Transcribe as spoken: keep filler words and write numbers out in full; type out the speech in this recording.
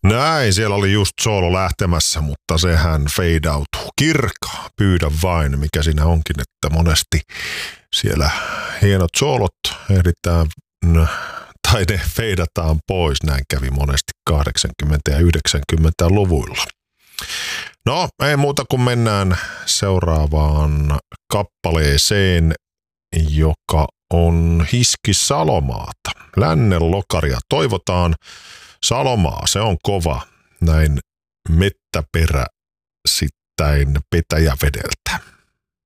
Näin, siellä oli just soolo lähtemässä, mutta sehän feidautuu. Kirkka, pyydä vain, mikä siinä onkin, että monesti siellä hienot soolot ehditään, tai ne feidataan pois. Näin kävi monesti kahdeksankymmentä- ja yhdeksänkymmentäluvuilla. No, ei muuta kuin mennään seuraavaan kappaleeseen, joka on Hiski Salomaata. Lännen lokaria toivotaan. Salomaa, se on kova, näin mettäperä sitten Petäjävedeltä.